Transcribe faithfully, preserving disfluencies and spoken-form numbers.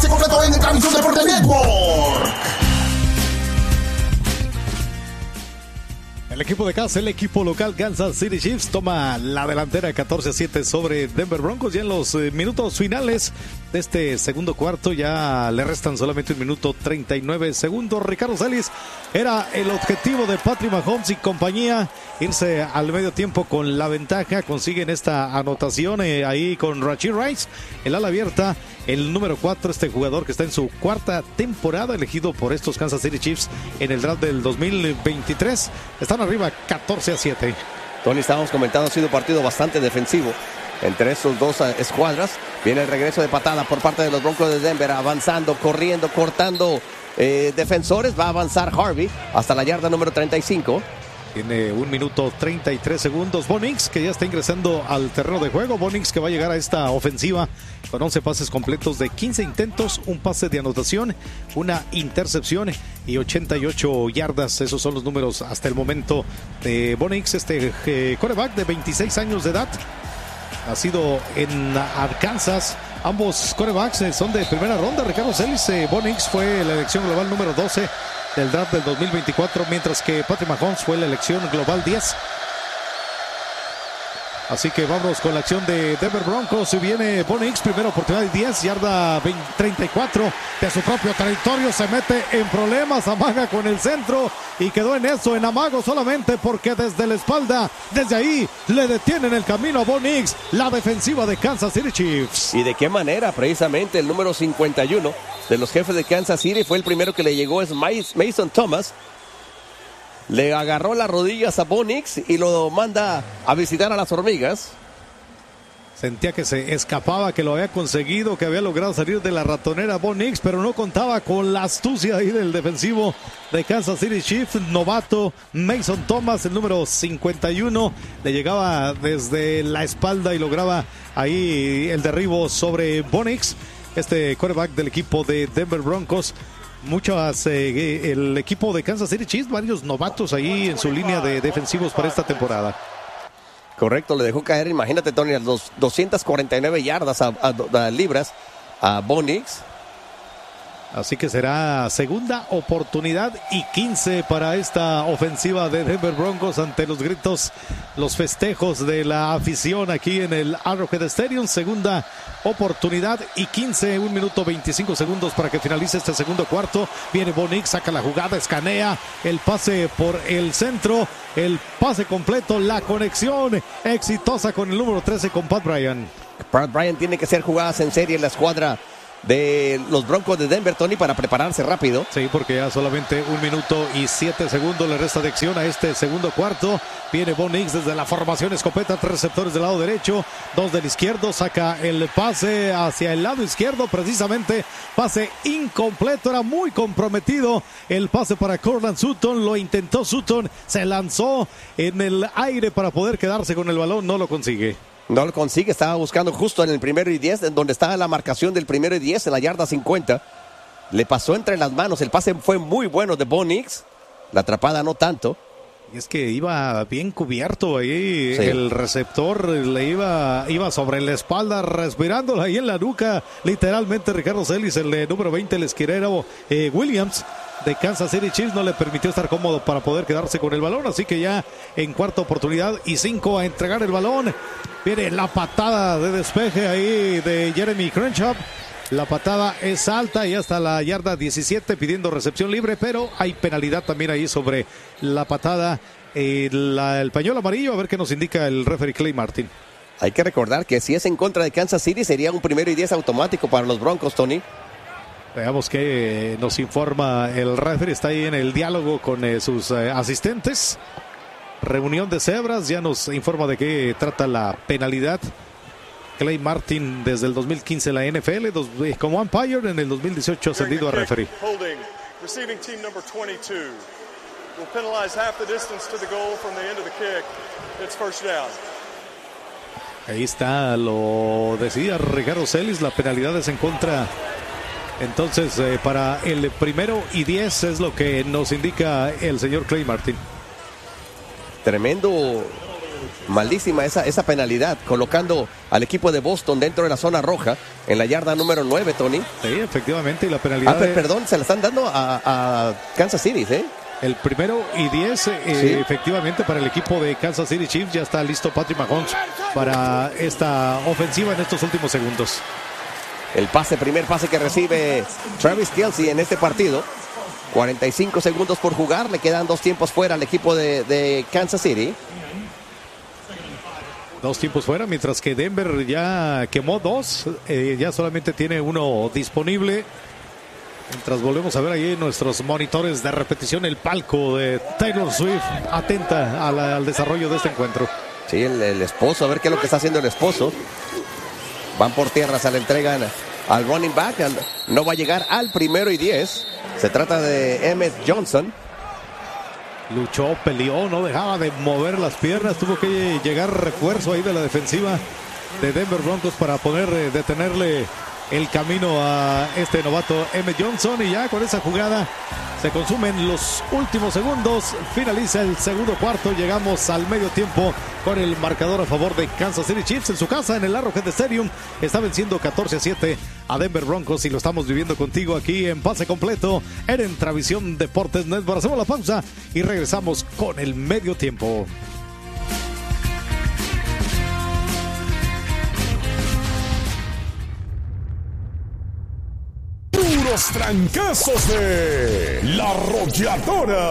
pase completo en Transmisión Deporte Network. El equipo de casa, el equipo local Kansas City Chiefs toma la delantera catorce a siete sobre Denver Broncos. Ya en los eh, minutos finales de este segundo cuarto ya le restan solamente un minuto treinta y nueve segundos. Ricardo Celis, era el objetivo de Patrick Mahomes y compañía irse al medio tiempo con la ventaja. Consiguen esta anotación eh, ahí con Rashee Rice, el ala abierta, el número cuatro, este jugador que está en su cuarta temporada elegido por estos Kansas City Chiefs en el draft del dos mil veintitrés. Están arriba catorce a siete. Tony, estábamos comentando, ha sido un partido bastante defensivo entre estos dos uh, escuadras. Viene el regreso de patada por parte de los Broncos de Denver, avanzando, corriendo, cortando eh, defensores. Va a avanzar Harvey hasta la yarda número treinta y cinco. Tiene un minuto treinta y tres segundos. Bo Nix, que ya está ingresando al terreno de juego. Bo Nix, que va a llegar a esta ofensiva con once pases completos de quince intentos, un pase de anotación, una intercepción y ochenta y ocho yardas. Esos son los números hasta el momento de Bo Nix, este eh, quarterback de veintiséis años de edad, nacido en Arkansas. Ambos quarterbacks eh, son de primera ronda. Ricardo Celis, eh, Bo Nix fue la elección global número doce del draft del dos mil veinticuatro, mientras que Patrick Mahomes fue la elección global diez. Así que vamos con la acción de Denver Broncos. Y viene Bo Nix, primera oportunidad de diez, yarda veinte, treinta y cuatro de su propio territorio. Se mete en problemas, amaga con el centro y quedó en eso, en amago solamente porque desde la espalda, desde ahí, le detienen el camino a Bo Nix, la defensiva de Kansas City Chiefs. ¿Y de qué manera? Precisamente el número cincuenta y uno de los jefes de Kansas City fue el primero que le llegó, es Mason Thomas. Le agarró las rodillas a Bo Nix y lo manda a visitar a las hormigas. Sentía que se escapaba, que lo había conseguido, que había logrado salir de la ratonera Bo Nix, pero no contaba con la astucia ahí del defensivo de Kansas City Chiefs, novato Mason Thomas, el número cincuenta y uno, le llegaba desde la espalda y lograba ahí el derribo sobre Bo Nix, este quarterback del equipo de Denver Broncos. Muchas, eh, el equipo de Kansas City Chiefs, varios novatos ahí en su línea de defensivos para esta temporada. Correcto, le dejó caer, imagínate, Tony, los doscientas cuarenta y nueve yardas a, a, a libras a Bo Nix. Así que será segunda oportunidad y quince para esta ofensiva de Denver Broncos ante los gritos, los festejos de la afición aquí en el Arrowhead Stadium. Segunda oportunidad y quince, un minuto veinticinco segundos para que finalice este segundo cuarto. Viene Bo Nix, saca la jugada, escanea el pase por el centro, el pase completo, la conexión exitosa con el número trece con Pat Bryant. Pat Bryant tiene que hacer jugadas en serie en la escuadra de los Broncos de Denver, Tony, para prepararse rápido. Sí, porque ya solamente un minuto y siete segundos le resta de acción a este segundo cuarto. Viene Bo Nix desde la formación escopeta, tres receptores del lado derecho, dos del izquierdo, saca el pase hacia el lado izquierdo, precisamente pase incompleto, era muy comprometido el pase para Courtland Sutton, lo intentó Sutton, se lanzó en el aire para poder quedarse con el balón, no lo consigue. No lo consigue, estaba buscando justo en el primero y diez, en donde estaba la marcación del primero y diez, en la yarda cincuenta. Le pasó entre las manos, el pase fue muy bueno de Bo Nix, la atrapada no tanto. Y es que iba bien cubierto ahí, sí. El receptor le iba, iba sobre la espalda, respirándolo ahí en la nuca, literalmente. Ricardo Celis, el de número veinte, el esquinero eh, Williams de Kansas City Chiefs, no le permitió estar cómodo para poder quedarse con el balón, así que ya en cuarta oportunidad y cinco a entregar el balón. Viene la patada de despeje ahí de Jeremy Crenshaw. La patada es alta y hasta la yarda diecisiete pidiendo recepción libre, pero hay penalidad también ahí sobre la patada. Eh, la, el pañuelo amarillo, a ver qué nos indica el referee Clay Martin. Hay que recordar que si es en contra de Kansas City sería un primero y diez automático para los Broncos, Tony. Veamos qué nos informa el referee. Está ahí en el diálogo con eh, sus eh, asistentes. Reunión de cebras, ya nos informa de qué trata la penalidad. Clay Martin desde el dos mil quince la N F L, dos, como umpire, en el dos mil dieciocho ascendido a referee. Holding, receiving team number twenty-two. Will penalize half the distance to the goal from the end of the kick. It's first down. Ahí está, lo decía Ricardo Celis, la penalidad es en contra. Entonces, eh, para el primero y diez es lo que nos indica el señor Clay Martin. Tremendo Malísima esa, esa penalidad, colocando al equipo de Boston dentro de la zona roja, en la yarda número nueve, Tony. Sí, efectivamente, y la penalidad... Ah, per- de... perdón, se la están dando a, a Kansas City, ¿eh? El primero y diez, eh, Sí. efectivamente, para el equipo de Kansas City Chiefs. Ya está listo Patrick Mahomes para esta ofensiva en estos últimos segundos. El pase, primer pase que recibe Travis Kelce en este partido. cuarenta y cinco segundos por jugar, le quedan dos tiempos fuera al equipo de, de Kansas City. Dos tiempos fuera, mientras que Denver ya quemó dos, eh, ya solamente tiene uno disponible. Mientras volvemos a ver ahí en nuestros monitores de repetición el palco de Taylor Swift, atenta a la- al desarrollo de este encuentro. Sí, el, el esposo, a ver qué es lo que está haciendo el esposo. Van por tierra, se le entregan al running back. No va a llegar al primero y diez. Se trata de Emmett Johnson. Luchó, peleó, no dejaba de mover las piernas. Tuvo que llegar refuerzo ahí de la defensiva de Denver Broncos para poder eh, detenerle el camino a este novato Emmett Johnson. Y ya con esa jugada se consumen los últimos segundos. Finaliza el segundo cuarto. Llegamos al medio tiempo con el marcador a favor de Kansas City Chiefs en su casa en el Arrowhead Stadium. Está venciendo catorce a siete a Denver Broncos y lo estamos viviendo contigo aquí en Pase Completo en Entravisión Deportes Network. Hacemos la pausa y regresamos con el medio tiempo. Puros trancazos de La Arrolladora.